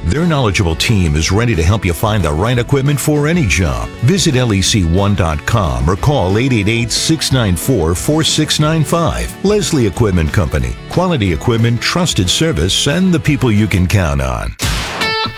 Their knowledgeable team is ready to help you find the right equipment for any job. Visit lec1.com or call 888-694-4695. Leslie Equipment Company. Quality equipment, trusted service, and the people you can count on.